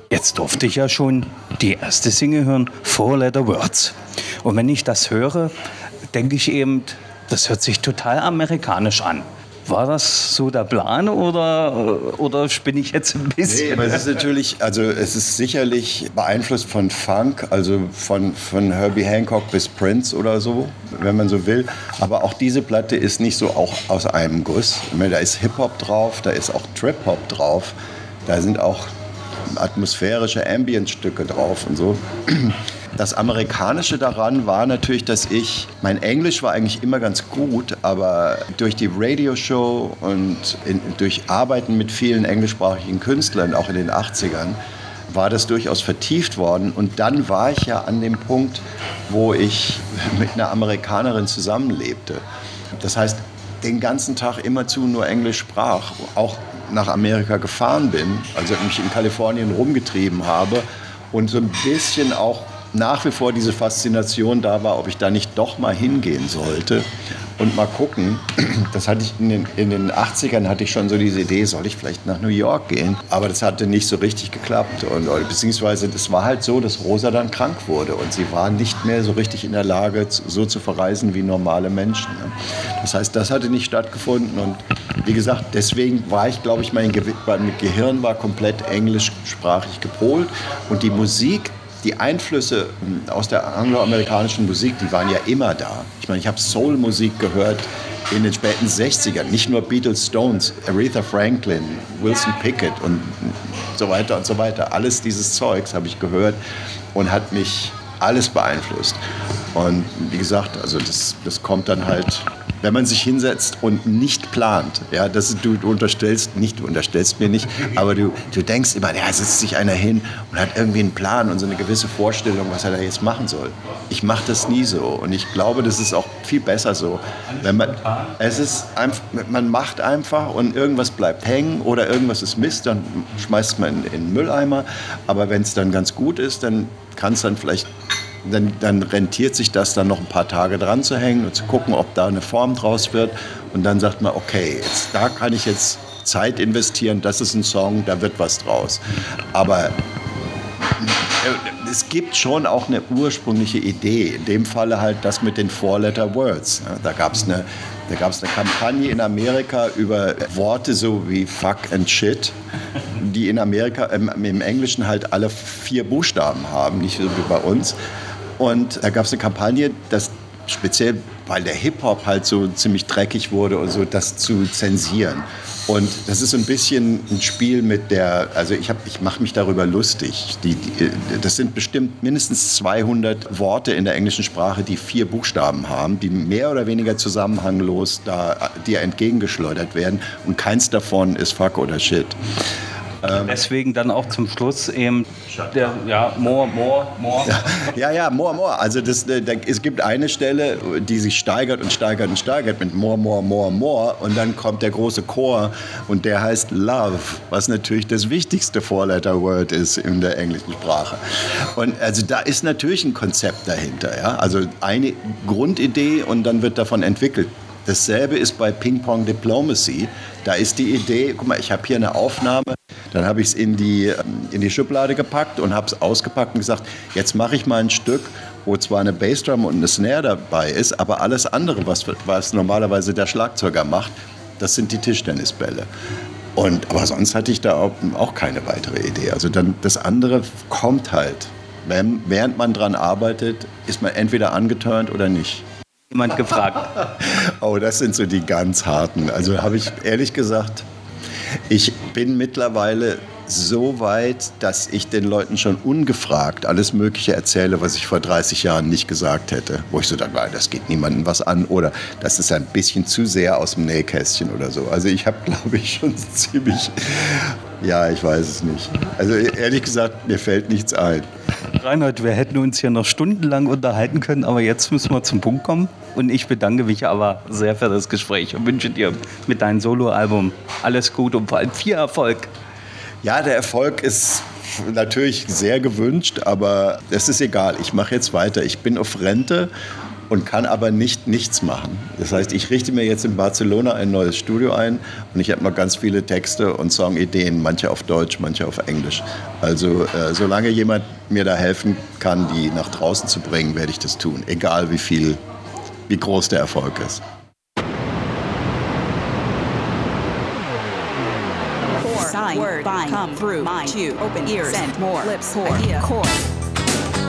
Jetzt durfte ich ja schon die erste Single hören, Four Letter Words. Und wenn ich das höre, denke ich eben, das hört sich total amerikanisch an. War das so der Plan oder spinne ich jetzt ein bisschen? Nee, aber es ist natürlich, also es ist sicherlich beeinflusst von Funk, also von Herbie Hancock bis Prince oder so, wenn man so will. Aber auch diese Platte ist nicht so auch aus einem Guss. Ich meine, da ist Hip-Hop drauf, da ist auch Trip-Hop drauf, da sind auch atmosphärische Ambient-Stücke drauf und so. Das Amerikanische daran war natürlich, dass mein Englisch war eigentlich immer ganz gut, aber durch die Radioshow und durch Arbeiten mit vielen englischsprachigen Künstlern, auch in den 80ern, war das durchaus vertieft worden. Und dann war ich ja an dem Punkt, wo ich mit einer Amerikanerin zusammenlebte. Das heißt, den ganzen Tag immerzu nur Englisch sprach, auch nach Amerika gefahren bin, also mich in Kalifornien rumgetrieben habe und so ein bisschen auch nach wie vor diese Faszination da war, ob ich da nicht doch mal hingehen sollte und mal gucken. Das hatte ich in den 80ern hatte ich schon so diese Idee, soll ich vielleicht nach New York gehen? Aber das hatte nicht so richtig geklappt. Beziehungsweise es war halt so, dass Rosa dann krank wurde und sie war nicht mehr so richtig in der Lage, so zu verreisen wie normale Menschen. Das heißt, das hatte nicht stattgefunden und wie gesagt, deswegen war ich, glaube ich, mein Gehirn war komplett englischsprachig gepolt und die Musik, die Einflüsse aus der angloamerikanischen Musik, die waren ja immer da. Ich meine, ich habe Soul-Musik gehört in den späten 60ern. Nicht nur Beatles, Stones, Aretha Franklin, Wilson Pickett und so weiter und so weiter. Alles dieses Zeugs habe ich gehört und hat mich alles beeinflusst. Und wie gesagt, also das kommt dann halt, wenn man sich hinsetzt und nicht plant. Ja, du unterstellst mir nicht, aber du denkst immer, ja, sitzt sich einer hin und hat irgendwie einen Plan und so eine gewisse Vorstellung, was er da jetzt machen soll. Ich mache das nie so und ich glaube, das ist auch viel besser so. Man macht einfach und irgendwas bleibt hängen oder irgendwas ist Mist, dann schmeißt man in den Mülleimer. Aber wenn es dann ganz gut ist, dann kann es dann vielleicht dann rentiert sich das dann noch ein paar Tage dran zu hängen und zu gucken, ob da eine Form draus wird. Und dann sagt man, okay, da kann ich jetzt Zeit investieren, das ist ein Song, da wird was draus. Aber es gibt schon auch eine ursprüngliche Idee. In dem Falle halt das mit den Four-Letter-Words. Da gab es eine Kampagne in Amerika über Worte so wie fuck and shit, die in Amerika im Englischen halt alle 4 Buchstaben haben, nicht so wie bei uns. Und da gab es eine Kampagne, dass speziell, weil der Hip-Hop halt so ziemlich dreckig wurde und so, das zu zensieren. Und das ist so ein bisschen ein Spiel mit also ich mache mich darüber lustig. Das sind bestimmt mindestens 200 Worte in der englischen Sprache, die 4 Buchstaben haben, die mehr oder weniger zusammenhanglos dir entgegengeschleudert werden. Und keins davon ist fuck oder shit. Deswegen dann auch zum Schluss eben more. Ja, more. Also es gibt eine Stelle, die sich steigert mit more. Und dann kommt der große Chor und der heißt Love, was natürlich das wichtigste Four-Letter-Word ist in der englischen Sprache. Und also da ist natürlich ein Konzept dahinter. Ja? Also eine Grundidee und dann wird davon entwickelt. Dasselbe ist bei Ping Pong Diplomacy. Da ist die Idee, guck mal, ich habe hier eine Aufnahme, dann habe ich es in die Schublade gepackt und habe es ausgepackt und gesagt, jetzt mache ich mal ein Stück, wo zwar eine Bassdrum und eine Snare dabei ist, aber alles andere, was normalerweise der Schlagzeuger macht, das sind die Tischtennisbälle. Aber sonst hatte ich da auch keine weitere Idee. Also dann das andere kommt halt. Während man dran arbeitet, ist man entweder angeturnt oder nicht. Jemand gefragt. Oh, das sind so die ganz harten. Also habe ich ehrlich gesagt, ich bin mittlerweile so weit, dass ich den Leuten schon ungefragt alles Mögliche erzähle, was ich vor 30 Jahren nicht gesagt hätte. Wo ich so dachte, das geht niemandem was an oder das ist ein bisschen zu sehr aus dem Nähkästchen oder so. Also ich habe, glaube ich, schon ziemlich... Ja, ich weiß es nicht. Also ehrlich gesagt, mir fällt nichts ein. Reinhold, wir hätten uns hier noch stundenlang unterhalten können, aber jetzt müssen wir zum Punkt kommen. Und ich bedanke mich aber sehr für das Gespräch und wünsche dir mit deinem Soloalbum alles Gute und vor allem viel Erfolg. Ja, der Erfolg ist natürlich sehr gewünscht, aber es ist egal. Ich mache jetzt weiter. Ich bin auf Rente und kann aber nichts machen. Das heißt, ich richte mir jetzt in Barcelona ein neues Studio ein und ich habe noch ganz viele Texte und Songideen, manche auf Deutsch, manche auf Englisch. Also solange jemand mir da helfen kann, die nach draußen zu bringen, werde ich das tun, egal wie groß der Erfolg ist. Sign, bind, come, through, mind, to, open, ears, send, more, lips, idea, core.